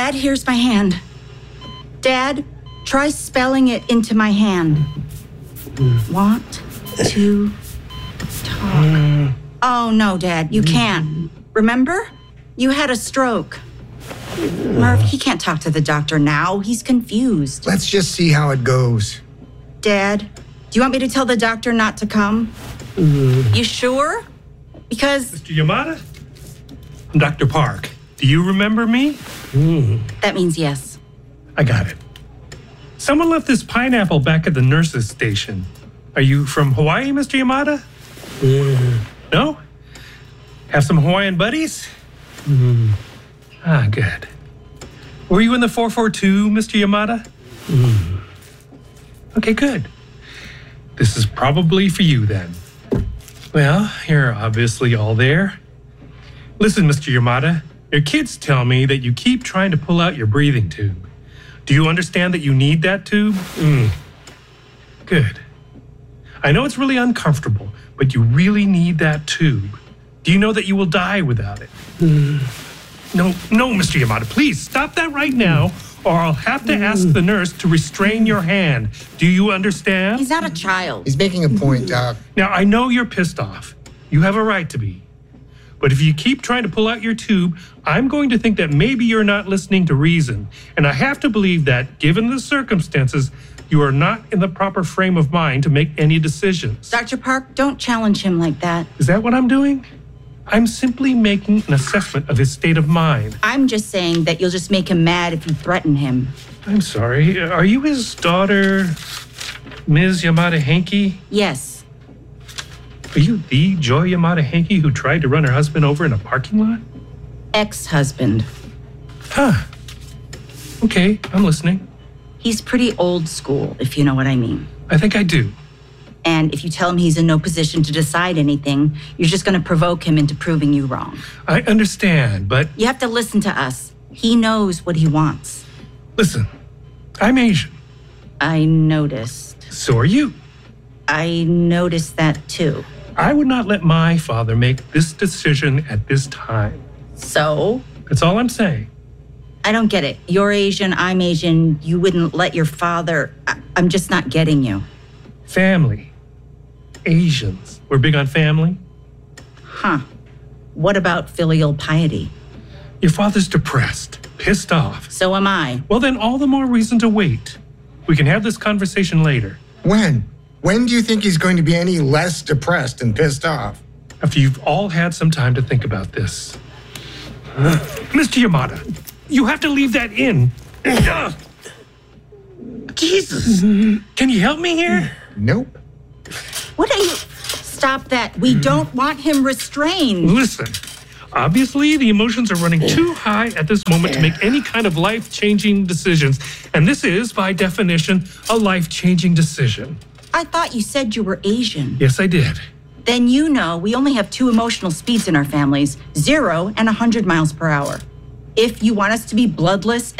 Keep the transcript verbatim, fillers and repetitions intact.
Dad, here's my hand. Dad, try spelling it into my hand. Want to talk. Oh, no, Dad, you can't. Remember? You had a stroke. Merv, he can't talk to the doctor now. He's confused. Let's just see how it goes. Dad, do you want me to tell the doctor not to come? You sure? Because... Mister Yamada? I'm Doctor Park. Do you remember me? That means yes. I got it. Someone left this pineapple back at the nurse's station. Are you from Hawaii, Mister Yamada? No? Have some Hawaiian buddies? Ah, good. Were you in the four four two, Mister Yamada? Okay, good. This is probably for you then. Well, you're obviously all there. Listen, Mister Yamada, your kids tell me that you keep trying to pull out your breathing tube. Do you understand that you need that tube? Mm. Good. I know it's really uncomfortable, but you really need that tube. Do you know that you will die without it? Mm. No, no, Mister Yamada, please stop that right now, or I'll have to ask the nurse to restrain your hand. Do you understand? He's not a child. He's making a point, Doc. Now, I know you're pissed off. You have a right to be. But if you keep trying to pull out your tube, I'm going to think that maybe you're not listening to reason. And I have to believe that, given the circumstances, you are not in the proper frame of mind to make any decisions. Doctor Park, don't challenge him like that. Is that what I'm doing? I'm simply making an assessment of his state of mind. I'm just saying that you'll just make him mad if you threaten him. I'm sorry. Are you his daughter, Miz Yamada Hankey? Yes. Are you the Joy Yamada Hankey who tried to run her husband over in a parking lot? Ex-husband. Huh. Okay, I'm listening. He's pretty old school, if you know what I mean. I think I do. And if you tell him he's in no position to decide anything, you're just going to provoke him into proving you wrong. I understand, but... You have to listen to us. He knows what he wants. Listen, I'm Asian. I noticed. So are you. I noticed that too. I would not let my father make this decision at this time. So? That's all I'm saying. I don't get it. You're Asian, I'm Asian. You wouldn't let your father... I- I'm just not getting you. Family. Asians. We're big on family. Huh. What about filial piety? Your father's depressed, pissed off. So am I. Well, then all the more reason to wait. We can have this conversation later. When? When do you think he's going to be any less depressed and pissed off? After you've all had some time to think about this. Mister Yamada, you have to leave that in. Jesus. Can you help me here? Nope. What are you... Stop that. We don't want him restrained. Listen, obviously the emotions are running too high at this moment to make any kind of life-changing decisions. And this is, by definition, a life-changing decision. I thought you said you were Asian. Yes, I did. Then you know we only have two emotional speeds in our families, zero and one hundred miles per hour. If you want us to be bloodless